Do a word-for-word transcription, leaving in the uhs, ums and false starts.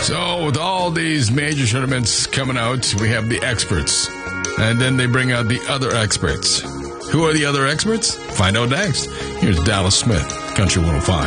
So, with all these major tournaments coming out, we have the experts. And then they bring out the other experts. Who are the other experts? Find out next. Here's Dallas Smith, Country one oh five.